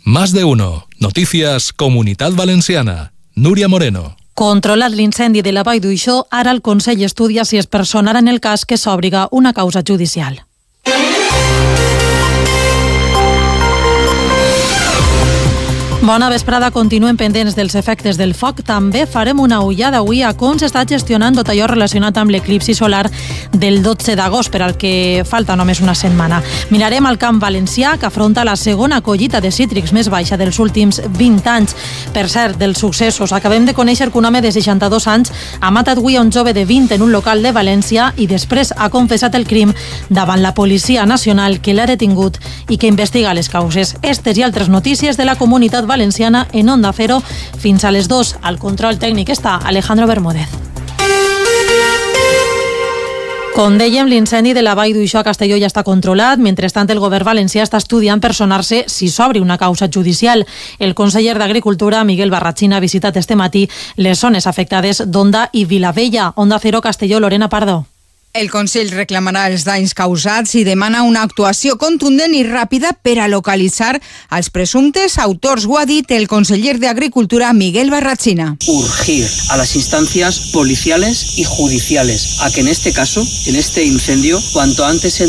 Más de uno. Noticias Comunitat Valenciana. Núria Moreno. Controlat l'incendi de la Vall d'Uixó, ara el Consell estudia si es personarà en el cas que s'obriga una causa judicial. Bona vesprada, continuen pendents dels efectes del foc. També farem una ullada avui a com s'està gestionant tot allò relacionat amb l'eclipsi solar del 12 d'agost, per al que falta només una setmana. Mirarem al camp valencià, que afronta la segona collita de cítrics més baixa dels últims 20 anys. Per cert, dels successos, acabem de conèixer que un home de 62 anys ha matat avui a un jove de 20 en un local de València i després ha confessat el crim davant la Policia Nacional, que l'ha detingut i que investiga les causes. Estes i altres notícies de la comunitat valenciana en Onda Cero fins a les 2. Al control tècnic està Alejandro Bermúdez. Com dèiem, l'incendi de la Vall d'Uixó a Castelló ja està controlat. Mentrestant, el govern valencià està estudiant personar-se si s'obre una causa judicial. El conseller d'Agricultura, Miguel Barrachina, ha visitat este matí les zones afectades d'Onda i Vilavella. Onda Cero, Castelló, Lorena Pardo. El Consell reclamarà els danys causats i demana una actuació contundent i ràpida per a localitzar els presumptes autors. Ho ha dit el conseller de Agricultura, Miguel Barrachina. Urgir a las instancias policiales y judiciales a que en este caso, en este incendio, cuanto antes se